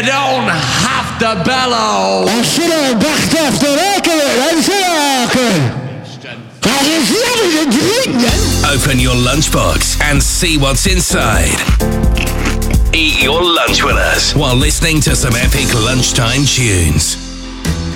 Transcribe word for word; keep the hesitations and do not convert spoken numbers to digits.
don't have to bellow. Als je dan dacht af te rekenen en te raken. Dat is lekker te drinken. Open your lunchbox and see what's inside. Eat your lunch with us while listening to some epic lunchtime tunes.